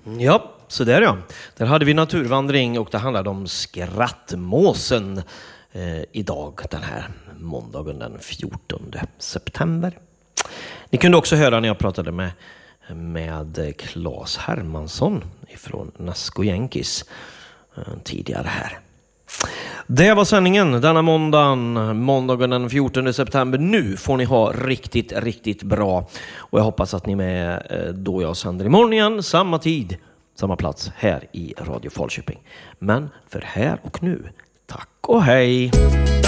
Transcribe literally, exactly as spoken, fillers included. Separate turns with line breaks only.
Ja, så där ja. Där hade vi naturvandring och det handlade om skrattmåsen eh, idag, den här måndagen den fjortonde september. Ni kunde också höra när jag pratade med, med Claes Hermansson från Nasco Yankees eh, tidigare här. Det var sändningen denna måndagen, måndagen den fjortonde september. Nu får ni ha riktigt, riktigt bra. Och jag hoppas att ni är med då jag sänder imorgon igen, samma tid, samma plats här i Radio Falköping. Men för här och nu, tack och hej!